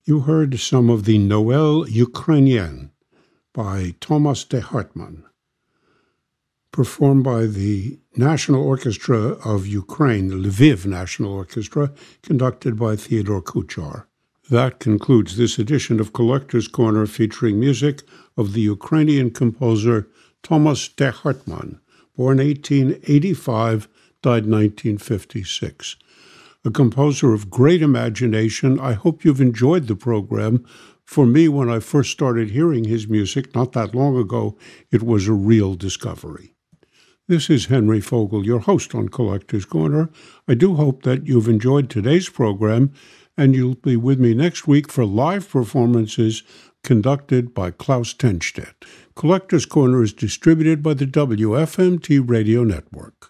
You heard some of the Noël Ukrainien by Thomas de Hartmann, performed by the National Orchestra of Ukraine, the Lviv National Orchestra, conducted by Theodore Kuchar. That concludes this edition of Collector's Corner, featuring music of the Ukrainian composer Thomas de Hartmann, born 1885, died 1956. A composer of great imagination. I hope you've enjoyed the program. For me, when I first started hearing his music not that long ago, it was a real discovery. This is Henry Fogel, your host on Collector's Corner. I do hope that you've enjoyed today's program, and you'll be with me next week for live performances conducted by Klaus Tenstedt. Collector's Corner is distributed by the WFMT Radio Network.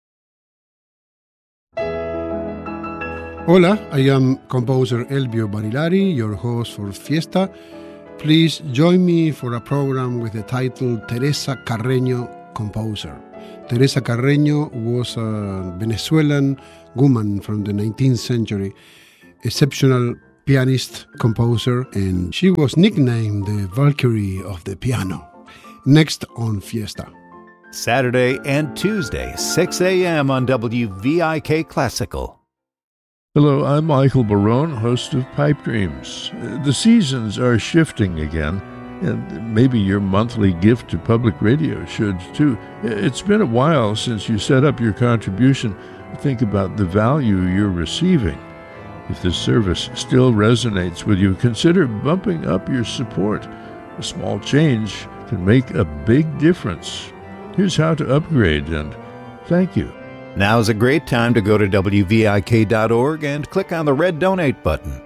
Hola, I am composer Elvio Barilari, your host for Fiesta. Please join me for a program with the title Teresa Carreño Composer. Teresa Carreño was a Venezuelan woman from the 19th century, exceptional pianist, composer, and she was nicknamed the Valkyrie of the piano. Next on Fiesta. Saturday and Tuesday, 6 a.m. on WVIK Classical. Hello, I'm Michael Barone, host of Pipe Dreams. The seasons are shifting again, and maybe your monthly gift to public radio should too. It's been a while since you set up your contribution. Think about the value you're receiving. If this service still resonates with you, consider bumping up your support. A small change can make a big difference. Here's how to upgrade, and thank you. Now's a great time to go to WVIK.org and click on the red donate button.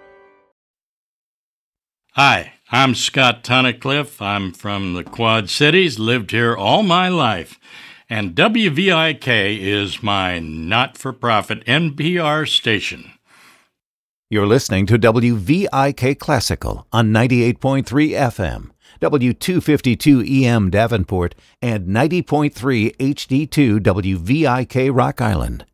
Hi, I'm Scott Tunnicliffe. I'm from the Quad Cities, lived here all my life. And WVIK is my not-for-profit NPR station. You're listening to WVIK Classical on 98.3 FM, W252 EM Davenport, and 90.3 HD2 WVIK Rock Island.